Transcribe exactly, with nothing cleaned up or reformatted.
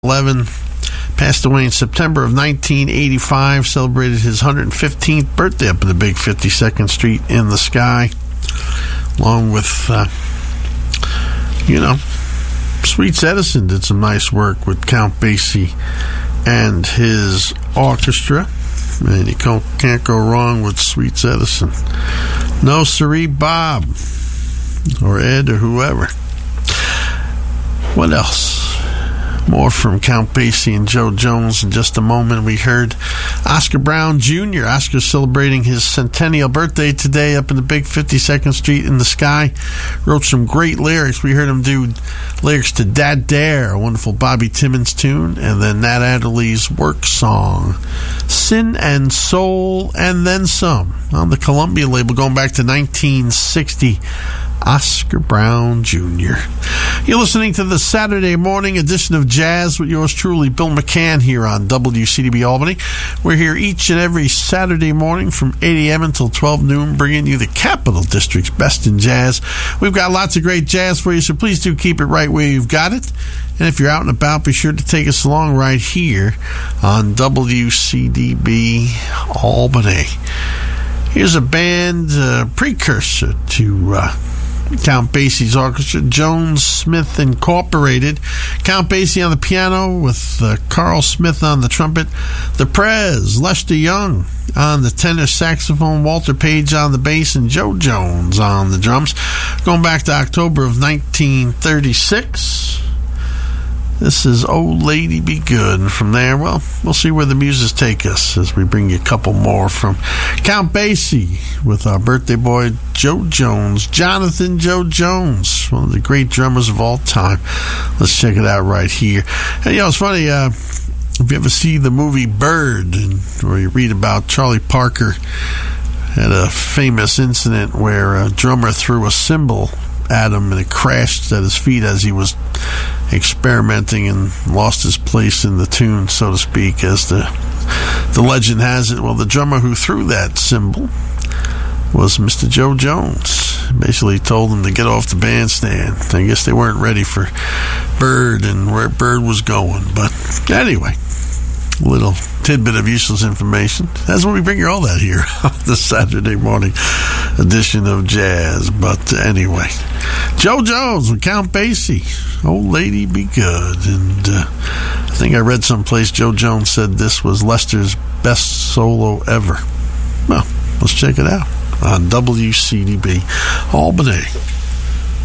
eleven, passed away in September of nineteen eighty-five, celebrated his one hundred fifteenth birthday up in the big fifty-second Street in the Sky, along with, uh, you know, Sweets Edison did some nice work with Count Basie and his orchestra, and you can't go wrong with Sweets Edison. No siree, Bob, or Ed, or whoever. What else? More from Count Basie and Joe Jones in just a moment. We heard Oscar Brown Junior Oscar celebrating his centennial birthday today up in the big fifty-second Street in the Sky. Wrote some great lyrics. We heard him do lyrics to Dad Dare, a wonderful Bobby Timmons tune, and then Nat Adderley's work song, Sin and Soul and Then Some, on the Columbia label going back to nineteen sixty. Oscar Brown Junior You're listening to the Saturday morning edition of Jazz with yours truly, Bill McCann, here on W C D B Albany. We're here each and every Saturday morning from eight a.m. until twelve noon, bringing you the Capital District's best in jazz. We've got lots of great jazz for you, so please do keep it right where you've got it. And if you're out and about, be sure to take us along right here on W C D B Albany. Here's a band uh, precursor to Uh, Count Basie's orchestra, Jones Smith Incorporated. Count Basie on the piano with uh, Carl Smith on the trumpet, the Prez, Lester Young on the tenor saxophone, Walter Page on the bass, and Joe Jones on the drums. Going back to October of nineteen thirty-six. This is Old Lady Be Good. And from there, well, we'll see where the muses take us as we bring you a couple more from Count Basie with our birthday boy, Joe Jones, Jonathan Joe Jones, one of the great drummers of all time. Let's check it out right here. And, you know, it's funny, uh, if you ever see the movie Bird, and, or you read about Charlie Parker, had a famous incident where a drummer threw a cymbal at him and it crashed at his feet as he was experimenting and lost his place in the tune, so to speak, as the the legend has it. Well, the drummer who threw that cymbal was Mister Joe Jones. Basically told him to get off the bandstand. I guess they weren't ready for Bird and where Bird was going. But anyway, a little tidbit of useless information. That's what we bring you all that here on the Saturday morning edition of Jazz. But anyway, Joe Jones with Count Basie, Old Lady Be Good. And uh, I think I read someplace Joe Jones said this was Lester's best solo ever. Well, let's check it out on W C D B Albany.